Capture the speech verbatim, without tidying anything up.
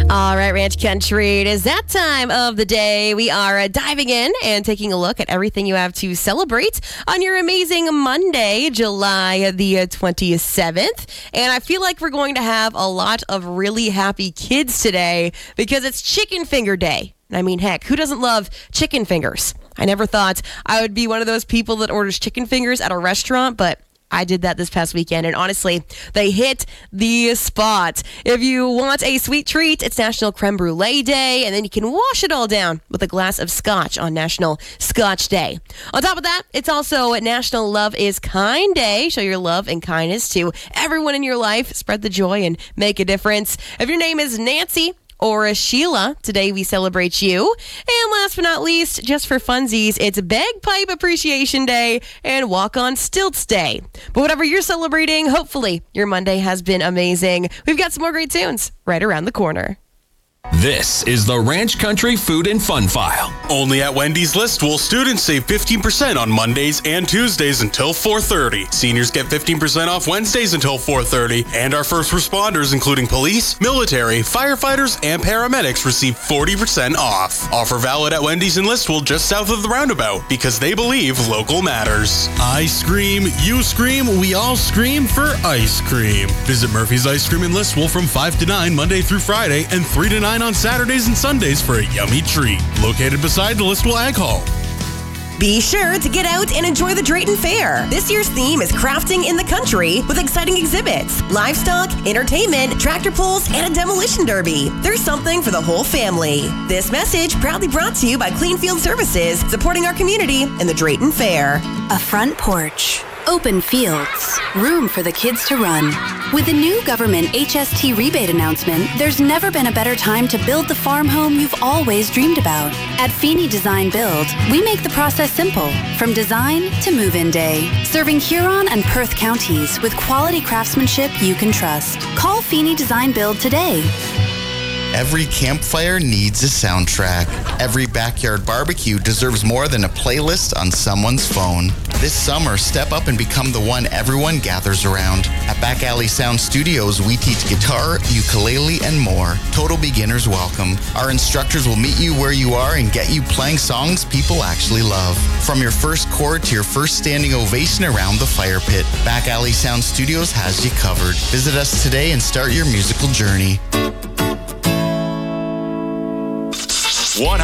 All right, Ranch Country, it is that time of the day. We are uh, diving in and taking a look at everything you have to celebrate on your amazing Monday, July the uh, twenty-seventh. And I feel like we're going to have a lot of really happy kids today because it's Chicken Finger Day. I mean, heck, who doesn't love chicken fingers? I never thought I would be one of those people that orders chicken fingers at a restaurant, but I did that this past weekend, and honestly, they hit the spot. If you want a sweet treat, it's National Creme Brulee Day, and then you can wash it all down with a glass of scotch on National Scotch Day. On top of that, it's also National Love is Kind Day. Show your love and kindness to everyone in your life. Spread the joy and make a difference. If your name is Nancy or a Sheila, today we celebrate you. And last but not least, just for funsies, it's Bagpipe Appreciation Day and Walk on Stilts Day. But whatever you're celebrating, hopefully your Monday has been amazing. We've got some more great tunes right around the corner. This is the Ranch Country Food and Fun File. Only at Wendy's Listwell, students save fifteen percent on Mondays and Tuesdays until four thirty. Seniors get fifteen percent off Wednesdays until four thirty. And our first responders, including police, military, firefighters, and paramedics, receive forty percent off. Offer valid at Wendy's in Listwell, just south of the roundabout, because they believe local matters. I scream, you scream, we all scream for ice cream. Visit Murphy's Ice Cream in Listwell from five to nine Monday through Friday and three to nine on Saturdays and Sundays for a yummy treat. Located beside the Listwell Ag Hall. Be sure to get out and enjoy the Drayton Fair. This year's theme is crafting in the country with exciting exhibits, livestock, entertainment, tractor pulls, and a demolition derby. There's something for the whole family. This message proudly brought to you by Cleanfield Services, supporting our community in the Drayton Fair. A front porch, open fields, room for the kids to run. With the new government H S T rebate announcement, there's never been a better time to build the farm home you've always dreamed about. At Feeney Design Build, we make the process simple, from design to move-in day, serving Huron and Perth counties with quality craftsmanship you can trust. Call Feeney Design Build today. Every campfire needs a soundtrack. Every backyard barbecue deserves more than a playlist on someone's phone. This summer, step up and become the one everyone gathers around. At Back Alley Sound Studios, we teach guitar, ukulele, and more. Total beginners welcome. Our instructors will meet you where you are and get you playing songs people actually love. From your first chord to your first standing ovation around the fire pit, Back Alley Sound Studios has you covered. Visit us today and start your musical journey. one